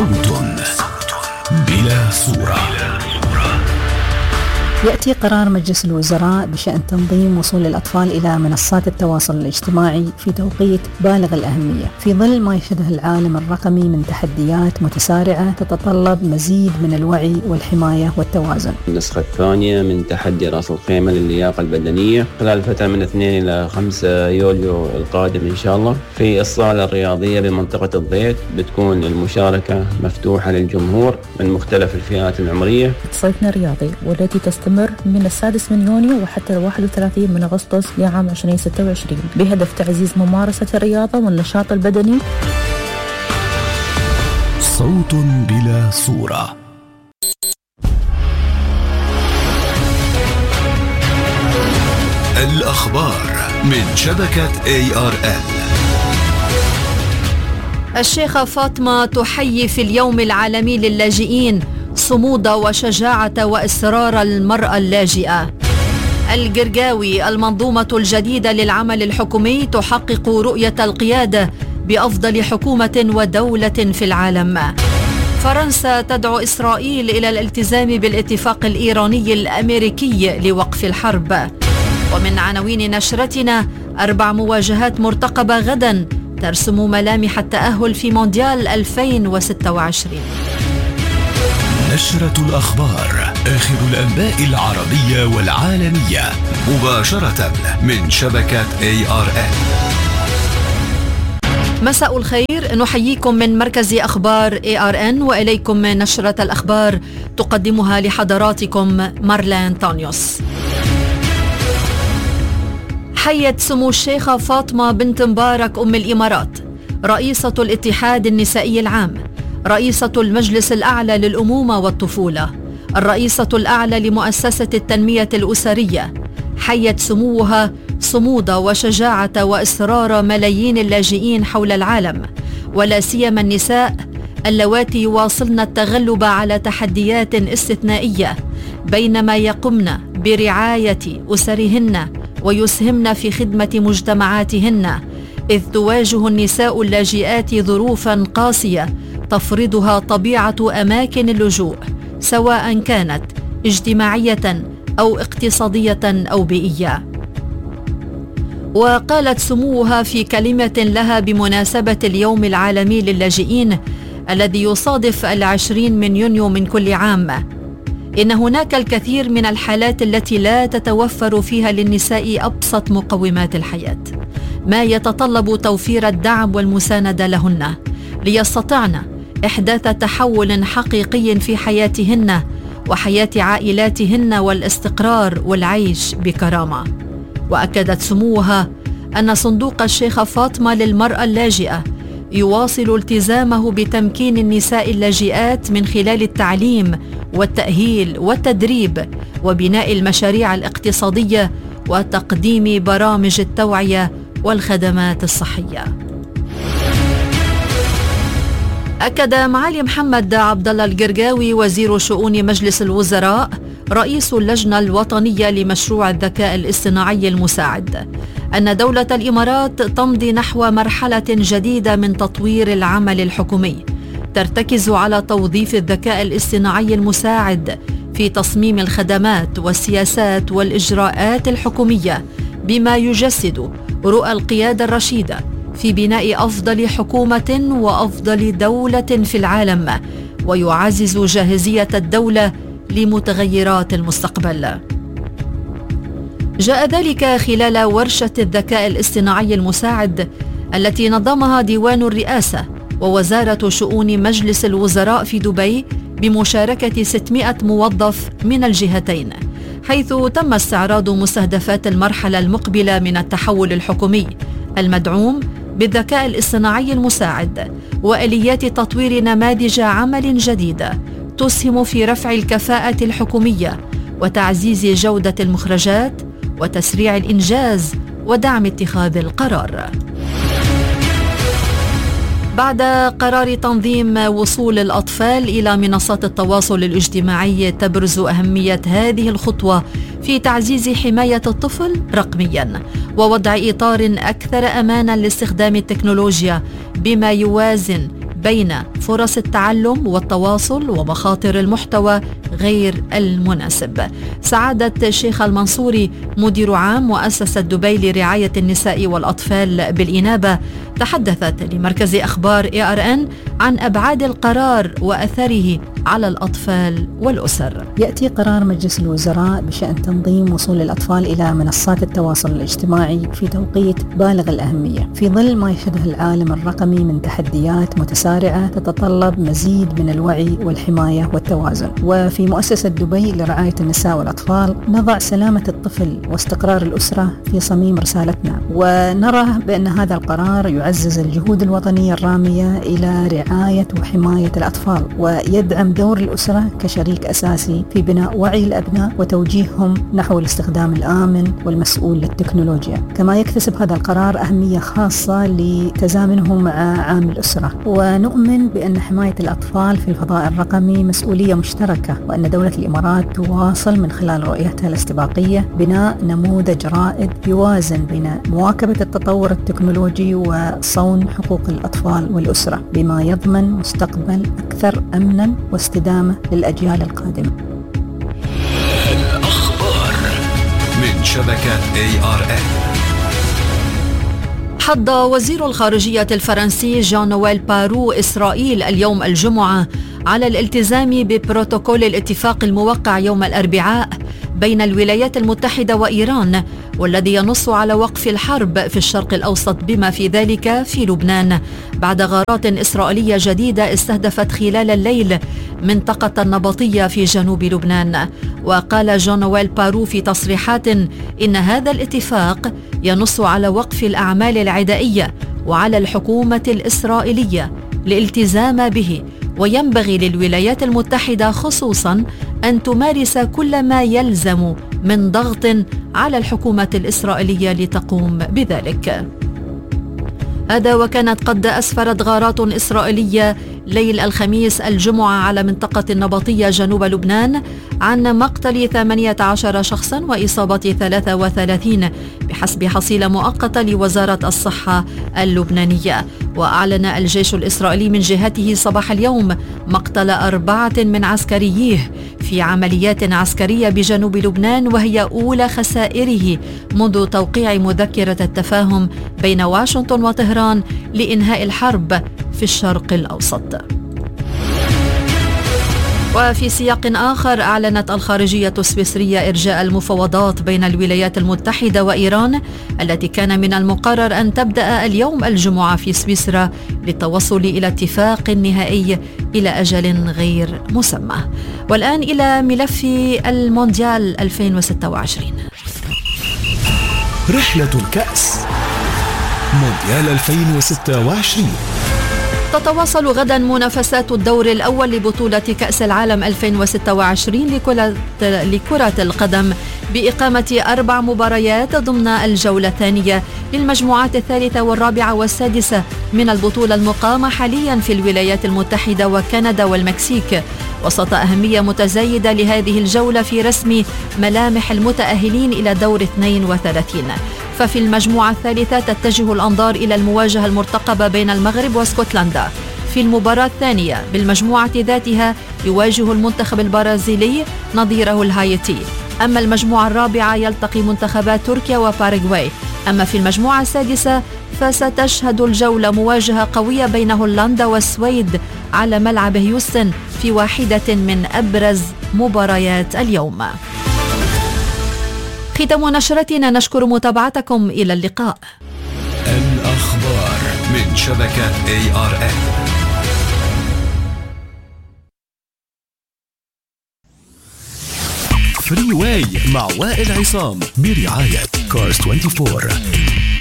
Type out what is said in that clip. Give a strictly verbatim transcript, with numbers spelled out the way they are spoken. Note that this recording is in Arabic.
صوت بلا صورة. يأتي قرار مجلس الوزراء بشأن تنظيم وصول الأطفال إلى منصات التواصل الاجتماعي في توقيت بالغ الأهمية في ظل ما يشهده العالم الرقمي من تحديات متسارعة تتطلب مزيد من الوعي والحماية والتوازن. النسخة الثانية من تحدي رأس الخيمة للياقة البدنية خلال الفترة من اثنين إلى خمسة يوليو القادم إن شاء الله في الصالة الرياضية بمنطقة الضيق. بتكون المشاركة مفتوحة للجمهور من مختلف الفئات العمرية. صيفنا الرياضي والتي تستمر من السادس من يونيو وحتى الواحد وثلاثين من أغسطس لعام ألفين وستة وعشرين بهدف تعزيز ممارسة الرياضة والنشاط البدني. صوت بلا صورة. الأخبار من شبكة إيه آر إل. الشيخة فاطمة تحيي في اليوم العالمي للاجئين صمود وشجاعة وإصرار المرأة اللاجئة. القرقاوي: المنظومة الجديدة للعمل الحكومي تحقق رؤية القيادة بأفضل حكومة ودولة في العالم. فرنسا تدعو إسرائيل إلى الالتزام بالاتفاق الإيراني الأمريكي لوقف الحرب. ومن عناوين نشرتنا: أربع مواجهات مرتقبة غدا ترسم ملامح التأهل في مونديال ألفين وستة وعشرين. نشرة الأخبار، آخر الأنباء العربية والعالمية مباشرة من شبكة إيه آر إل. مساء الخير، نحييكم من مركز أخبار إيه آر إن وإليكم نشرة الأخبار تقدمها لحضراتكم مارلين تانيوس. حيت سمو الشيخة فاطمة بنت مبارك أم الإمارات رئيسة الاتحاد النسائي العام، رئيسة المجلس الأعلى للأمومة والطفولة، الرئيسة الأعلى لمؤسسة التنمية الأسرية، حيت سموها صمود وشجاعة وإصرار ملايين اللاجئين حول العالم، ولا سيما النساء اللواتي يواصلن التغلب على تحديات استثنائية بينما يقمن برعاية أسرهن ويسهمن في خدمة مجتمعاتهن، إذ تواجه النساء اللاجئات ظروفا قاسية تفرضها طبيعة أماكن اللجوء، سواء كانت اجتماعية أو اقتصادية أو بيئية. وقالت سموها في كلمة لها بمناسبة اليوم العالمي للاجئين الذي يصادف العشرين من يونيو من كل عام: إن هناك الكثير من الحالات التي لا تتوفر فيها للنساء أبسط مقومات الحياة، ما يتطلب توفير الدعم والمساندة لهن ليستطعن إحداث تحول حقيقي في حياتهن وحياة عائلاتهن والاستقرار والعيش بكرامة. وأكدت سموها أن صندوق الشيخة فاطمة للمرأة اللاجئة يواصل التزامه بتمكين النساء اللاجئات من خلال التعليم والتأهيل والتدريب وبناء المشاريع الاقتصادية وتقديم برامج التوعية والخدمات الصحية. أكد معالي محمد عبد الله القرقاوي وزير شؤون مجلس الوزراء رئيس اللجنة الوطنية لمشروع الذكاء الاصطناعي المساعد أن دولة الإمارات تمضي نحو مرحلة جديدة من تطوير العمل الحكومي ترتكز على توظيف الذكاء الاصطناعي المساعد في تصميم الخدمات والسياسات والإجراءات الحكومية، بما يجسد رؤى القيادة الرشيدة في بناء أفضل حكومة وأفضل دولة في العالم، ويعزز جاهزية الدولة لمتغيرات المستقبل. جاء ذلك خلال ورشة الذكاء الاصطناعي المساعد التي نظمها ديوان الرئاسة ووزارة شؤون مجلس الوزراء في دبي بمشاركة ستمائة موظف من الجهتين، حيث تم استعراض مستهدفات المرحلة المقبلة من التحول الحكومي المدعوم بالذكاء الاصطناعي المساعد وآليات تطوير نماذج عمل جديدة تسهم في رفع الكفاءة الحكومية وتعزيز جودة المخرجات وتسريع الإنجاز ودعم اتخاذ القرار. بعد قرار تنظيم وصول الأطفال إلى منصات التواصل الاجتماعي، تبرز أهمية هذه الخطوة في تعزيز حماية الطفل رقمياً ووضع إطار أكثر أماناً لاستخدام التكنولوجيا، بما يوازن بين فرص التعلم والتواصل ومخاطر المحتوى غير المناسب. سعادة الشيخ المنصوري مدير عام مؤسسة دبي لرعاية النساء والأطفال بالإنابة تحدثت لمركز أخبار إيه آر إن عن أبعاد القرار وأثره على الأطفال والأسر. يأتي قرار مجلس الوزراء بشأن تنظيم وصول الأطفال إلى منصات التواصل الاجتماعي في توقيت بالغ الأهمية في ظل ما يشهده العالم الرقمي من تحديات متسارعة تتطلب مزيد من الوعي والحماية والتوازن. وفي مؤسسة دبي لرعاية النساء والأطفال نضع سلامة الطفل واستقرار الأسرة في صميم رسالتنا، ونرى بأن هذا القرار يعزز الجهود الوطنية الرامية إلى رعاية وحماية الأطفال، ويدعم دور الأسرة كشريك أساسي في بناء وعي الأبناء وتوجيههم نحو الاستخدام الآمن والمسؤول للتكنولوجيا. كما يكتسب هذا القرار أهمية خاصة لتزامنه مع عام الأسرة، ونؤمن بأن حماية الأطفال في الفضاء الرقمي مسؤولية مشتركة، وأن دولة الإمارات تواصل من خلال رؤيتها الاستباقية بناء نموذج رائد يوازن بين مواكبة التطور التكنولوجي وصون حقوق الأطفال والأسرة بما يضمن مستقبل أكثر أمنا واستدامة للأجيال القادمة. الأخبار من شبكة إيه آر إن. حض وزير الخارجية الفرنسي جان نويل بارو إسرائيل اليوم الجمعة على الالتزام ببروتوكول الاتفاق الموقع يوم الأربعاء بين الولايات المتحدة وإيران، والذي ينص على وقف الحرب في الشرق الأوسط بما في ذلك في لبنان بعد غارات إسرائيلية جديدة استهدفت خلال الليل منطقة النبطية في جنوب لبنان. وقال جان نويل بارو في تصريحات إن هذا الاتفاق ينص على وقف الأعمال العدائية وعلى الحكومة الإسرائيلية الالتزام به، وينبغي للولايات المتحدة خصوصا أن تمارس كل ما يلزم من ضغط على الحكومة الإسرائيلية لتقوم بذلك. هذا وكانت قد أسفرت غارات إسرائيلية ليل الخميس الجمعة على منطقة النبطية جنوب لبنان عن مقتل ثمانية عشر شخصا وإصابة ثلاثة وثلاثين بحسب حصيلة مؤقتة لوزارة الصحة اللبنانية. وأعلن الجيش الإسرائيلي من جهته صباح اليوم مقتل أربعة من عسكريه في عمليات عسكرية بجنوب لبنان، وهي أولى خسائره منذ توقيع مذكرة التفاهم بين واشنطن وطهران لإنهاء الحرب في الشرق الأوسط. وفي سياق آخر، أعلنت الخارجية السويسرية إرجاء المفاوضات بين الولايات المتحدة وإيران التي كان من المقرر أن تبدأ اليوم الجمعة في سويسرا للتوصل إلى اتفاق نهائي إلى أجل غير مسمى. والآن إلى ملف المونديال ألفين وستة وعشرين. رحلة الكأس مونديال ألفين وستة وعشرين. تتواصل غدا منافسات الدور الأول لبطولة كأس العالم ألفين وستة وعشرين لكرة القدم بإقامة أربع مباريات ضمن الجولة الثانية للمجموعات الثالثة والرابعة والسادسة من البطولة المقامة حاليا في الولايات المتحدة وكندا والمكسيك، وسط أهمية متزايدة لهذه الجولة في رسم ملامح المتأهلين إلى دور اثنين وثلاثين. ففي المجموعة الثالثة تتجه الأنظار إلى المواجهة المرتقبة بين المغرب واسكتلندا. في المباراة الثانية بالمجموعة ذاتها يواجه المنتخب البرازيلي نظيره الهايتي. أما المجموعة الرابعة يلتقي منتخبات تركيا وباراغواي. أما في المجموعة السادسة فستشهد الجولة مواجهة قوية بين هولندا والسويد على ملعب هيوستن في واحدة من أبرز مباريات اليوم. ختام نشرتنا، نشكر متابعتكم. إلى اللقاء. الأخبار من شبكة إيه آر إن. فري واي مع وائل عصام برعاية كارز أربعة وعشرين.